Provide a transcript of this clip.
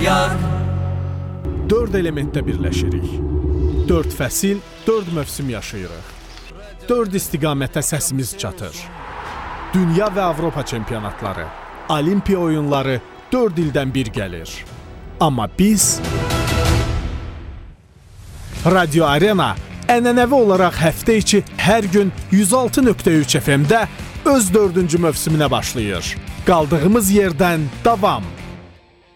yar. 4 elementdə birləşirik. 4 fəsil, 4 mövsüm yaşayırıq. 4 istiqamətə səsimiz çatır. Dünya və Avropa çempionatları, Olimpiya oyunları 4 ildən bir gəlir. Amma biz Radio Arena ənənəvi olaraq həftə içi hər gün 106.3 FM-də öz 4-cü mövsümünə başlayır. Qaldığımız yerdən davam.